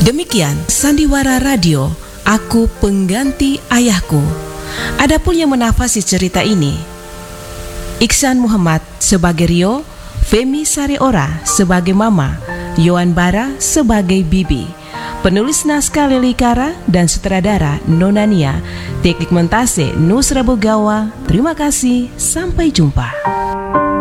Demikian Sandiwara Radio, Aku Pengganti Ayahku. Adapun yang menafasi cerita ini, Iksan Muhammad sebagai Rio, Femi Sariora sebagai Mama, Yohan Bara sebagai Bibi. Penulis naskah Lili Kara dan sutradara Nonania. Teknik montase Nusra Bogawa. Terima kasih, sampai jumpa.